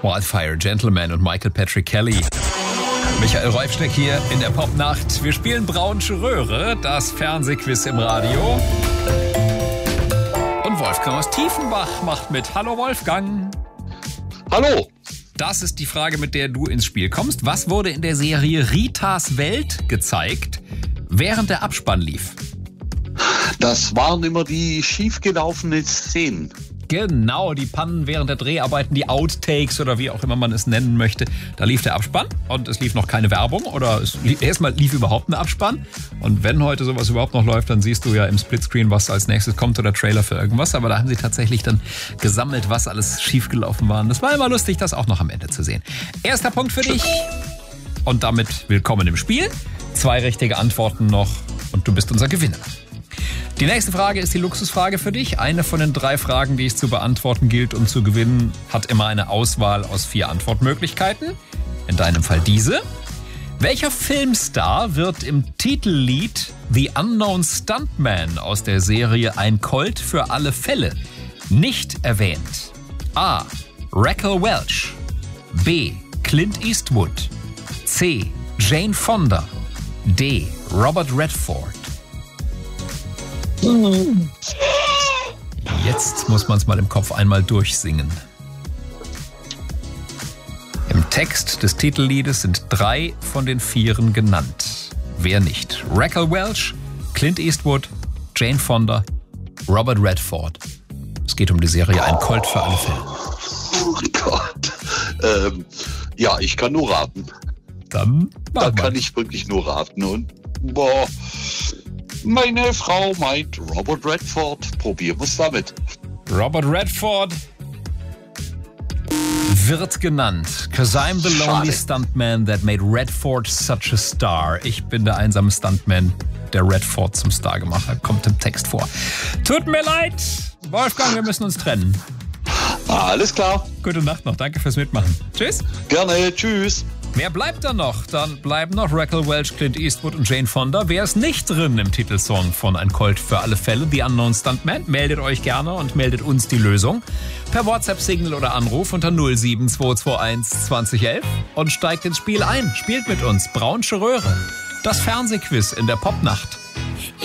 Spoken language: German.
Wildfire Gentleman und Michael Patrick Kelly. Michael Reufschneck hier in der Popnacht. Wir spielen Braunsche Röhre, das Fernsehquiz im Radio. Und Wolfgang aus Tiefenbach macht mit. Hallo Wolfgang. Hallo. Das ist die Frage, mit der du ins Spiel kommst. Was wurde in der Serie Ritas Welt gezeigt, während der Abspann lief? Das waren immer die schiefgelaufenen Szenen. Genau, die Pannen während der Dreharbeiten, die Outtakes oder wie auch immer man es nennen möchte. Da lief der Abspann und es lief noch keine Werbung oder erstmal lief überhaupt ein Abspann. Und wenn heute sowas überhaupt noch läuft, dann siehst du ja im Splitscreen, was als nächstes kommt oder Trailer für irgendwas. Aber da haben sie tatsächlich dann gesammelt, was alles schiefgelaufen war. Das war immer lustig, das auch noch am Ende zu sehen. Erster Punkt für dich und damit willkommen im Spiel. 2 richtige Antworten noch und du bist unser Gewinner. Die nächste Frage ist die Luxusfrage für dich. Eine von den 3 Fragen, die es zu beantworten gilt, um zu gewinnen, hat immer eine Auswahl aus 4 Antwortmöglichkeiten. In deinem Fall diese. Welcher Filmstar wird im Titellied The Unknown Stuntman aus der Serie Ein Colt für alle Fälle nicht erwähnt? A. Raquel Welch. B. Clint Eastwood. C. Jane Fonda. D. Robert Redford. Jetzt muss man es mal im Kopf einmal durchsingen. Im Text des Titelliedes sind 3 von den 4 genannt. Wer nicht? Raquel Welch, Clint Eastwood, Jane Fonda, Robert Redford. Es geht um die Serie Ein Colt für alle Fälle. Oh Gott. Ja, ich kann nur raten. Dann kann ich wirklich nur raten. Und meine Frau meint Robert Redford. Probieren wir es damit. Robert Redford wird genannt. 'Cause I'm the lonely stuntman that made Redford such a star. Ich bin der einsame Stuntman, der Redford zum Star gemacht hat. Kommt im Text vor. Tut mir leid, Wolfgang, wir müssen uns trennen. Alles klar. Gute Nacht noch. Danke fürs Mitmachen. Tschüss. Gerne. Tschüss. Wer bleibt da noch? Dann bleiben noch Raquel Welch, Clint Eastwood und Jane Fonda. Wer ist nicht drin im Titelsong von Ein Colt für alle Fälle, The Unknown Stuntman? Meldet euch gerne und meldet uns die Lösung per WhatsApp-Signal oder Anruf unter 07221 2011 und steigt ins Spiel ein. Spielt mit uns Braunsche Röhre, das Fernsehquiz in der Popnacht.